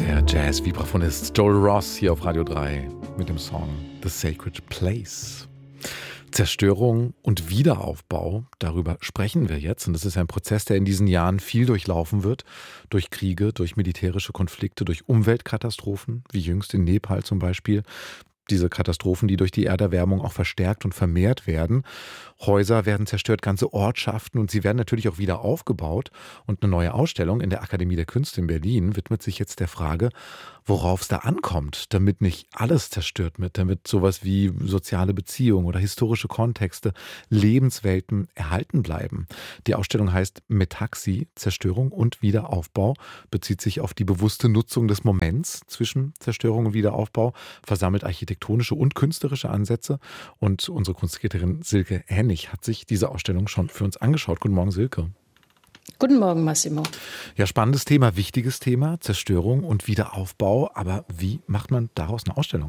Der Jazz-Vibraphonist Joel Ross hier auf Radio 3 mit dem Song The Sacred Place. Zerstörung und Wiederaufbau, darüber sprechen wir jetzt. Und das ist ein Prozess, der in diesen Jahren viel durchlaufen wird. Durch Kriege, durch militärische Konflikte, durch Umweltkatastrophen, wie jüngst in Nepal zum Beispiel. Diese Katastrophen, die durch die Erderwärmung auch verstärkt und vermehrt werden. Häuser werden zerstört, ganze Ortschaften, und sie werden natürlich auch wieder aufgebaut. Und eine neue Ausstellung in der Akademie der Künste in Berlin widmet sich jetzt der Frage, worauf es da ankommt, damit nicht alles zerstört wird, damit sowas wie soziale Beziehungen oder historische Kontexte, Lebenswelten erhalten bleiben. Die Ausstellung heißt Metaxi, Zerstörung und Wiederaufbau, bezieht sich auf die bewusste Nutzung des Moments zwischen Zerstörung und Wiederaufbau, versammelt architektonische und künstlerische Ansätze, und unsere Kunstkritikerin Silke Hennig hat sich diese Ausstellung schon für uns angeschaut. Guten Morgen, Silke. Guten Morgen, Massimo. Ja, spannendes Thema, wichtiges Thema, Zerstörung und Wiederaufbau. Aber wie macht man daraus eine Ausstellung?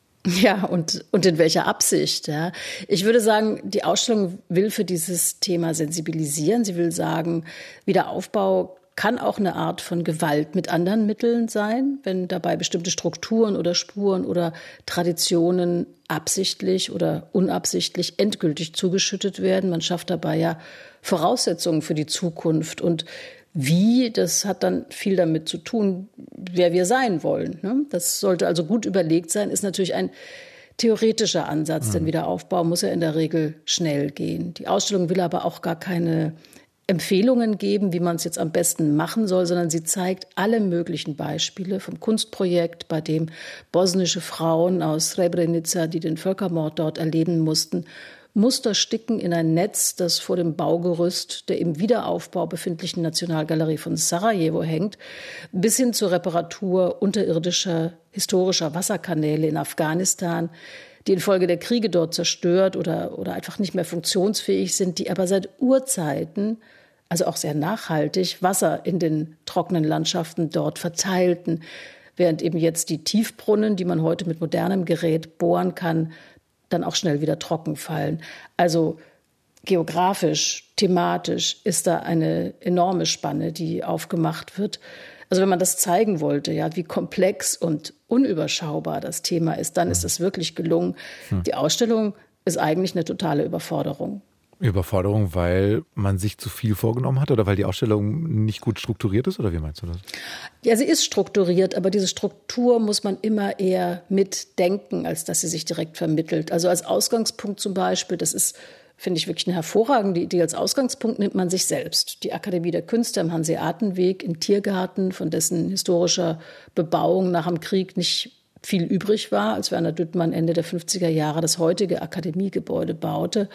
Ja, und in welcher Absicht? Ja? Ich würde sagen, die Ausstellung will für dieses Thema sensibilisieren. Sie will sagen, Wiederaufbau kann auch eine Art von Gewalt mit anderen Mitteln sein, wenn dabei bestimmte Strukturen oder Spuren oder Traditionen absichtlich oder unabsichtlich endgültig zugeschüttet werden. Man schafft dabei ja Voraussetzungen für die Zukunft. Und wie, das hat dann viel damit zu tun, wer wir sein wollen. Ne? Das sollte also gut überlegt sein, ist natürlich ein theoretischer Ansatz, denn Wiederaufbau muss ja in der Regel schnell gehen. Die Ausstellung will aber auch gar keine Empfehlungen geben, wie man es jetzt am besten machen soll, sondern sie zeigt alle möglichen Beispiele vom Kunstprojekt, bei dem bosnische Frauen aus Srebrenica, die den Völkermord dort erleben mussten, Muster sticken in ein Netz, das vor dem Baugerüst der im Wiederaufbau befindlichen Nationalgalerie von Sarajevo hängt, bis hin zur Reparatur unterirdischer historischer Wasserkanäle in Afghanistan, die infolge der Kriege dort zerstört oder einfach nicht mehr funktionsfähig sind, die aber seit Urzeiten, also auch sehr nachhaltig, Wasser in den trockenen Landschaften dort verteilten, während eben jetzt die Tiefbrunnen, die man heute mit modernem Gerät bohren kann, dann auch schnell wieder trocken fallen. Also geografisch, thematisch ist da eine enorme Spanne, die aufgemacht wird. Also wenn man das zeigen wollte, ja, wie komplex und unüberschaubar das Thema ist, dann ist es wirklich gelungen. Die Ausstellung ist eigentlich eine totale Überforderung. Überforderung, weil man sich zu viel vorgenommen hat oder weil die Ausstellung nicht gut strukturiert ist, oder wie meinst du das? Ja, sie ist strukturiert, aber diese Struktur muss man immer eher mitdenken, als dass sie sich direkt vermittelt. Also als Ausgangspunkt zum Beispiel, das ist, finde ich, wirklich eine hervorragende Idee. Als Ausgangspunkt nimmt man sich selbst. Die Akademie der Künste am Hanseatenweg in Tiergarten, von dessen historischer Bebauung nach dem Krieg nicht viel übrig war, als Werner Düttmann Ende der 50er Jahre das heutige Akademiegebäude baute.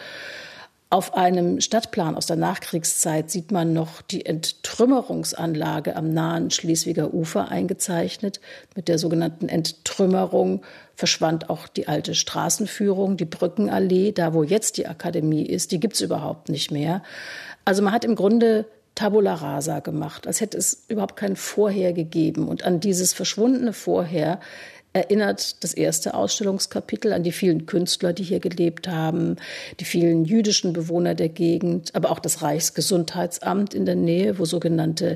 Auf einem Stadtplan aus der Nachkriegszeit sieht man noch die Enttrümmerungsanlage am nahen Schleswiger Ufer eingezeichnet. Mit der sogenannten Enttrümmerung verschwand auch die alte Straßenführung, die Brückenallee, da wo jetzt die Akademie ist, die gibt's überhaupt nicht mehr. Also man hat im Grunde Tabula rasa gemacht, als hätte es überhaupt kein Vorher gegeben. Und an dieses verschwundene Vorher erinnert das erste Ausstellungskapitel an die vielen Künstler, die hier gelebt haben, die vielen jüdischen Bewohner der Gegend, aber auch das Reichsgesundheitsamt in der Nähe, wo sogenannte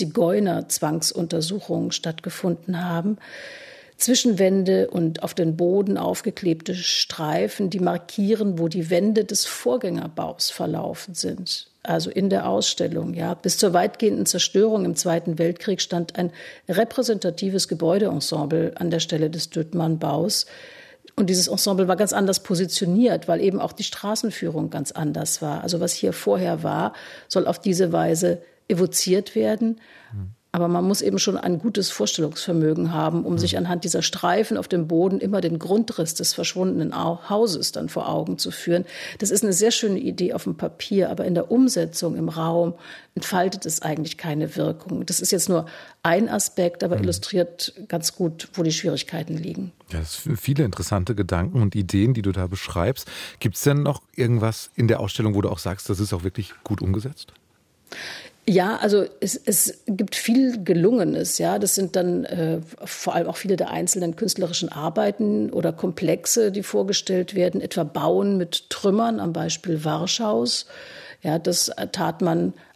Zigeuner-Zwangsuntersuchungen stattgefunden haben. Zwischenwände und auf den Boden aufgeklebte Streifen, die markieren, wo die Wände des Vorgängerbaus verlaufen sind. Also in der Ausstellung, ja. Bis zur weitgehenden Zerstörung im Zweiten Weltkrieg stand ein repräsentatives Gebäudeensemble an der Stelle des Düttmann-Baus. Und dieses Ensemble war ganz anders positioniert, weil eben auch die Straßenführung ganz anders war. Also was hier vorher war, soll auf diese Weise evoziert werden. Aber man muss eben schon ein gutes Vorstellungsvermögen haben, um sich anhand dieser Streifen auf dem Boden immer den Grundriss des verschwundenen Hauses dann vor Augen zu führen. Das ist eine sehr schöne Idee auf dem Papier, aber in der Umsetzung im Raum entfaltet es eigentlich keine Wirkung. Das ist jetzt nur ein Aspekt, aber illustriert ganz gut, wo die Schwierigkeiten liegen. Ja, das sind viele interessante Gedanken und Ideen, die du da beschreibst. Gibt es denn noch irgendwas in der Ausstellung, wo du auch sagst, das ist auch wirklich gut umgesetzt? Ja, also es gibt viel Gelungenes, ja. Das sind dann vor allem auch viele der einzelnen künstlerischen Arbeiten oder Komplexe, die vorgestellt werden, etwa Bauen mit Trümmern am Beispiel Warschaus. Ja, das tat man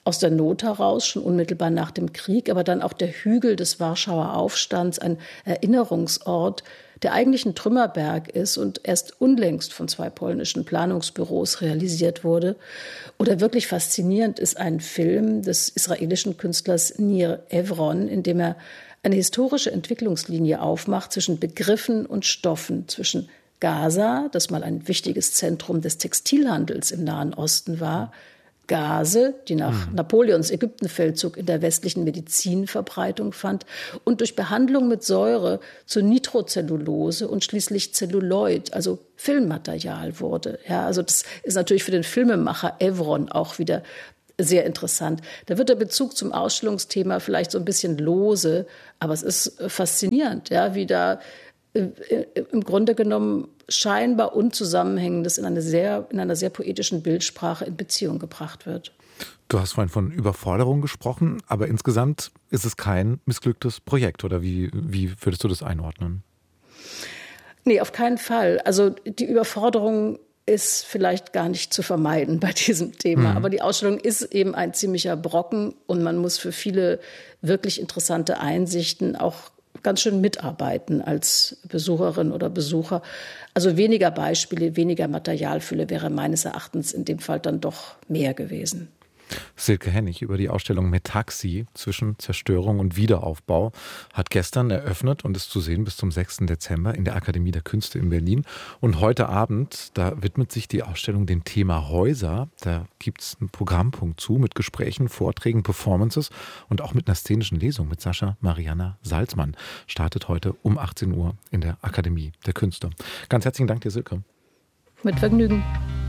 aus der Not heraus, schon unmittelbar nach dem Krieg, aber dann auch der Hügel des Warschauer Aufstands, ein Erinnerungsort, der eigentlich ein Trümmerberg ist und erst unlängst von 2 polnischen Planungsbüros realisiert wurde. Oder wirklich faszinierend ist ein Film des israelischen Künstlers Nir Evron, in dem er eine historische Entwicklungslinie aufmacht zwischen Begriffen und Stoffen, zwischen Gaza, das mal ein wichtiges Zentrum des Textilhandels im Nahen Osten war, Gase, die nach Napoleons Ägyptenfeldzug in der westlichen Medizin Verbreitung fand und durch Behandlung mit Säure zu Nitrocellulose und schließlich Zelluloid, also Filmmaterial wurde. Ja, also das ist natürlich für den Filmemacher Evron auch wieder sehr interessant. Da wird der Bezug zum Ausstellungsthema vielleicht so ein bisschen lose, aber es ist faszinierend, ja, wie da im Grunde genommen scheinbar Unzusammenhängendes in einer sehr poetischen Bildsprache in Beziehung gebracht wird. Du hast vorhin von Überforderung gesprochen, aber insgesamt ist es kein missglücktes Projekt, oder wie würdest du das einordnen? Nee, auf keinen Fall. Also die Überforderung ist vielleicht gar nicht zu vermeiden bei diesem Thema. Aber die Ausstellung ist eben ein ziemlicher Brocken und man muss für viele wirklich interessante Einsichten auch ganz schön mitarbeiten als Besucherin oder Besucher. Also weniger Beispiele, weniger Materialfülle wäre meines Erachtens in dem Fall dann doch mehr gewesen. Silke Hennig über die Ausstellung Metaxi zwischen Zerstörung und Wiederaufbau hat gestern eröffnet und ist zu sehen bis zum 6. Dezember in der Akademie der Künste in Berlin. Und heute Abend, da widmet sich die Ausstellung dem Thema Häuser. Da gibt es einen Programmpunkt zu mit Gesprächen, Vorträgen, Performances und auch mit einer szenischen Lesung mit Sascha Marianna Salzmann. Startet heute um 18 Uhr in der Akademie der Künste. Ganz herzlichen Dank dir, Silke. Mit Vergnügen.